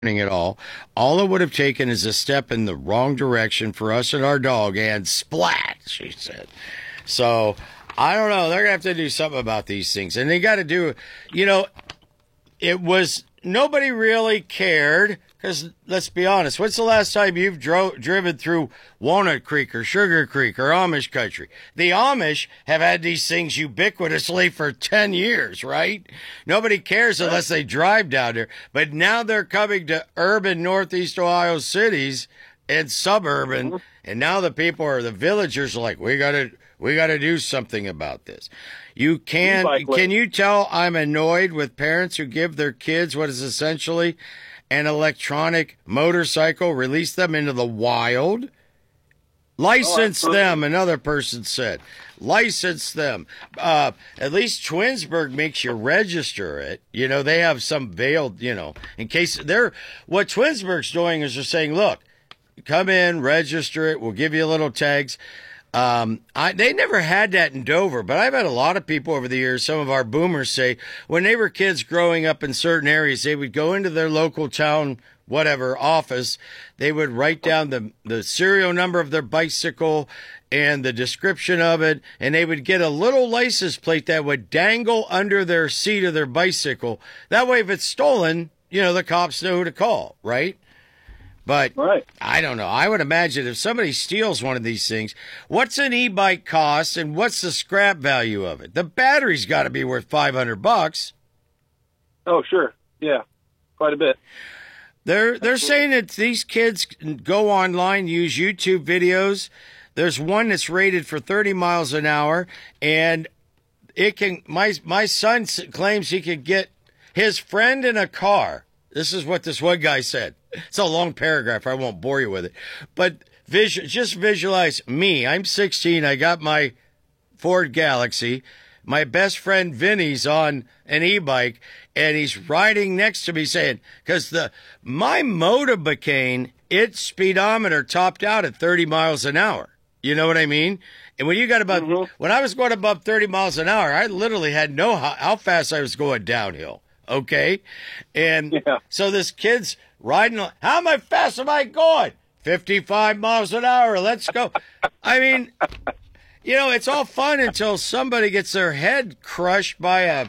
at all it would have taken is a step in the wrong direction for us and our dog, and splat, she said. So I don't know. They're going to have to do something about these things. And they got to do, it was, nobody really cared. Because let's be honest, when's the last time you've driven through Walnut Creek or Sugar Creek or Amish country? The Amish have had these things ubiquitously for 10 years, right? Nobody cares unless they drive down there. But now they're coming to urban Northeast Ohio cities and suburban, and now the people the villagers are like, we gotta do something about this. Can you tell I'm annoyed with parents who give their kids what is essentially an electronic motorcycle, release them into the wild? License them, another person said. License them. At least Twinsburg makes you register it. They have some veiled, in case what Twinsburg's doing is they're saying, look, come in, register it, we'll give you little tags. They never had that in Dover, but I've had a lot of people over the years, some of our boomers say, when they were kids growing up in certain areas, they would go into their local town, whatever, office, they would write down the serial number of their bicycle and the description of it, and they would get a little license plate that would dangle under their seat of their bicycle. That way, if it's stolen, the cops know who to call, right? But right. I don't know. I would imagine if somebody steals one of these things, what's an e-bike cost and what's the scrap value of it? The battery's got to be worth $500. Oh, sure. Yeah, quite a bit. They're saying that these kids go online, use YouTube videos. There's one that's rated for 30 miles an hour, and it can. My son claims he could get his friend in a car. This is what this one guy said. It's a long paragraph. I won't bore you with it. But just visualize me. I'm 16. I got my Ford Galaxy. My best friend Vinny's on an e-bike, and he's riding next to me saying, because my Motorbicane, its speedometer topped out at 30 miles an hour. You know what I mean? And when you got when I was going above 30 miles an hour, I literally had how fast I was going downhill. Okay. And so this kid's riding. How fast am I going? 55 miles an hour. Let's go. I mean, it's all fun until somebody gets their head crushed by a,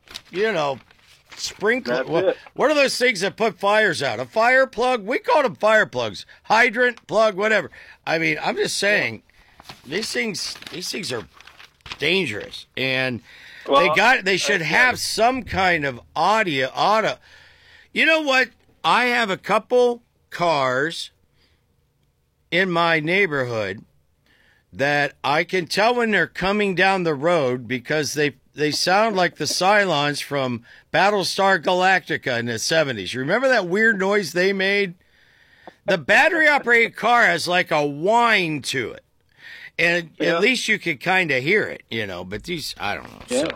sprinkler. What are those things that put fires out? A fire plug? We call them fire plugs. Hydrant, plug, whatever. I mean, I'm just saying, these things are dangerous. And they should have some kind of auto. You know what? I have a couple cars in my neighborhood that I can tell when they're coming down the road because they sound like the Cylons from Battlestar Galactica in the 70s. You remember that weird noise they made? The battery-operated car has like a whine to it. And at least you could kind of hear it, but these, I don't know. Yeah.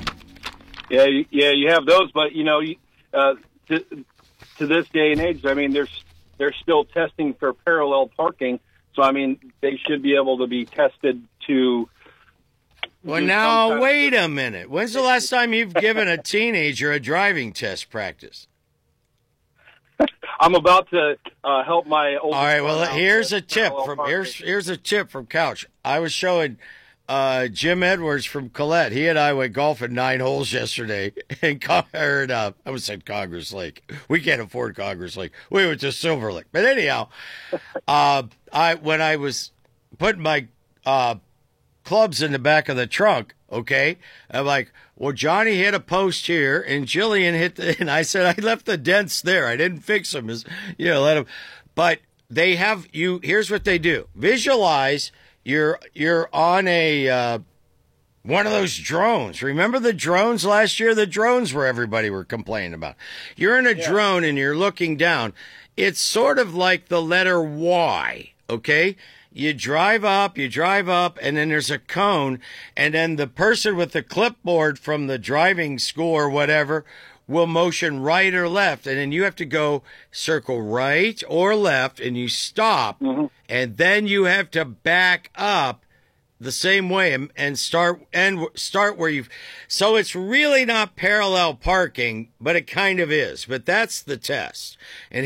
So. Yeah, you have those, but, to this day and age, I mean, they're still testing for parallel parking. So, I mean, they should be able to be tested to... Well, now, wait a minute. When's the last time you've given a teenager a driving test practice? I'm about to help my old. All right. Well, here's a tip here's a tip from Couch. I was showing Jim Edwards from Colette. He and I went golfing 9 holes yesterday, and I almost said Congress Lake. We can't afford Congress Lake. We went to Silver Lake. But anyhow, when I was putting my clubs in the back of the trunk, okay, I'm like, well, Johnny hit a post here, and Jillian and I said, I left the dents there. I didn't fix them. Let them. But they have you. Here's what they do. Visualize you're on a one of those drones. Remember the drones last year? The drones where everybody were complaining about. You're in a drone and you're looking down. It's sort of like the letter Y, okay? You drive up, and then there's a cone, and then the person with the clipboard from the driving school or whatever will motion right or left, and then you have to go circle right or left, and you stop, and then you have to back up the same way and start where you've. So it's really not parallel parking, but it kind of is. But that's the test. And